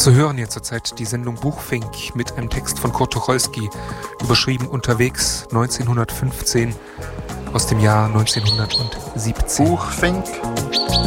zu hören hier zurzeit die Sendung Buchfink mit einem Text von Kurt Tucholsky, überschrieben Unterwegs 1915 aus dem Jahr 1917. Buchfink.